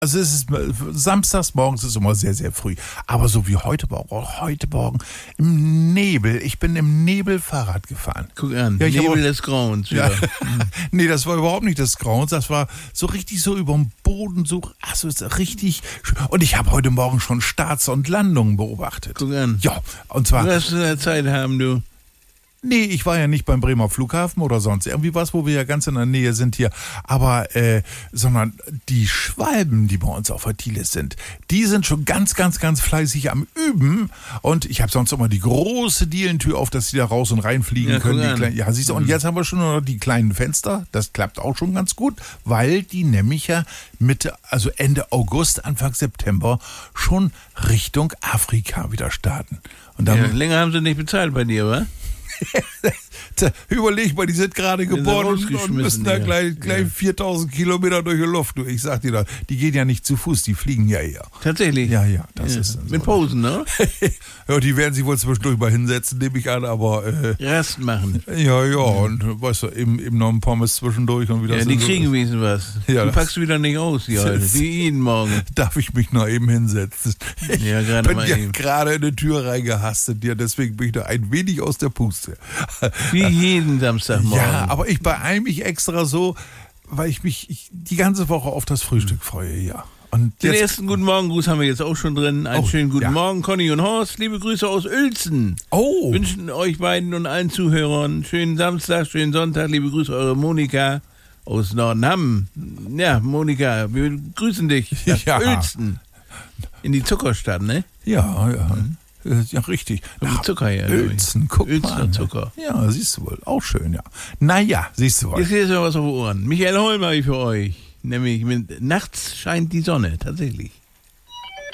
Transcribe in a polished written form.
Also es ist samstags morgens ist immer sehr, sehr früh. Aber so wie heute Morgen im Nebel. Ich bin im Nebel Fahrrad gefahren. Guck an, Ja, Nebel des Grauens. Ja. Ja. Nee, das war überhaupt nicht des Grauens. Das war so richtig so über dem Boden, so, also ist richtig. Und ich habe heute Morgen schon Starts und Landungen beobachtet. Guck an. Ja, und zwar. Du hast Zeit haben, du. Nee, ich war ja nicht beim Bremer Flughafen oder sonst irgendwie was, wo wir ja ganz in der Nähe sind hier. Aber, sondern die Schwalben, die bei uns auf der Thieles sind, die sind schon ganz, ganz, ganz fleißig am Üben. Und ich habe sonst immer die große Dielentür auf, dass sie da raus und reinfliegen können. Ja, siehst du, und jetzt haben wir schon noch die kleinen Fenster. Das klappt auch schon ganz gut, weil die nämlich ja also Ende August, Anfang September schon Richtung Afrika wieder starten. Und dann, Ja, länger haben sie nicht bezahlt bei dir, wa? Überleg mal, die sind gerade geboren und müssen da gleich 4000 Kilometer durch die Luft. Du, ich sag dir das, die gehen ja nicht zu Fuß, die fliegen ja eher. Tatsächlich? Ja, das ist so. Mit Posen, ne? Ja, die werden sich wohl zwischendurch mal hinsetzen, nehme ich an, aber... Rast machen. Ja, und weißt du, eben noch ein Pommes zwischendurch und wieder... Ja, die kriegen wenigstens was. Ja, du packst wieder nicht aus, die heute, wie jeden Morgen. Darf ich mich noch eben hinsetzen? Ja, gerade bin mal ja eben. gerade in die Tür reingehastet, ja, deswegen bin ich da ein wenig aus der Puste. Wie jeden Samstagmorgen. Ja, aber ich beeile mich extra so, weil ich mich die ganze Woche auf das Frühstück freue, ja. Und Den ersten Guten Morgen-Gruß haben wir jetzt auch schon drin. Einen schönen guten Morgen, Conny und Horst. Liebe Grüße aus Uelzen. Oh. Wünschen euch beiden und allen Zuhörern schönen Samstag, schönen Sonntag. Liebe Grüße, eure Monika aus Nordenham. Ja, Monika, wir grüßen dich nach Uelzen. In die Zuckerstadt, ne? Ja. Ja, richtig. Zucker her. Uelzen, guck mal. Uelzener Zucker. Ja, siehst du wohl. Auch schön, ja. Naja, siehst du wohl. Jetzt hier ist ja was auf den Ohren. Michael Holm habe ich für euch. Nämlich nachts scheint die Sonne, tatsächlich.